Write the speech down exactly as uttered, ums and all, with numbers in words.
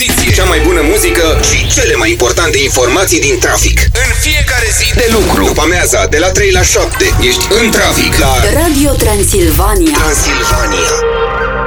Cea mai bună muzică și cele mai importante informații din trafic. În fiecare zi de lucru. După amiaza, de la trei la șapte, ești în trafic la Radio Transilvania. Transilvania.